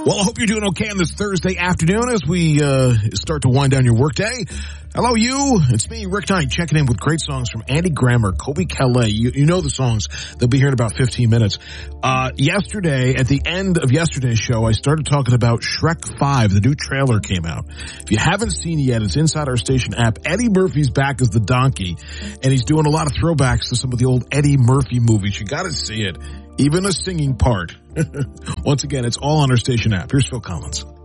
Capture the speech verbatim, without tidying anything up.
Well, I hope you're doing okay on this Thursday afternoon as we uh, start to wind down your workday. Hello, you. It's me, Rick Knight, checking in with great songs from Andy Grammer, Colby Calais. You, you know the songs. They'll be here in about fifteen minutes. Uh, yesterday, at the end of yesterday's show, I started talking about Shrek five. The new trailer came out. If you haven't seen it yet, it's inside our station app. Eddie Murphy's back as the donkey, and he's doing a lot of throwbacks to some of the old Eddie Murphy movies. You got to see it. Even a singing part. Once again, it's all on our station app. Here's Phil Collins.